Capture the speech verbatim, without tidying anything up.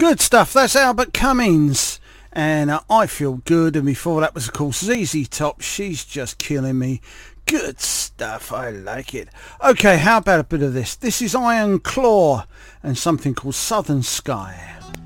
Good stuff. That's Albert Cummings. And uh, I Feel Good. And before that was, of course, Z Z Top. She's Just Killing Me. Good stuff. I like it. Okay, how about a bit of this? This is Iron Claw and something called Southern Sky.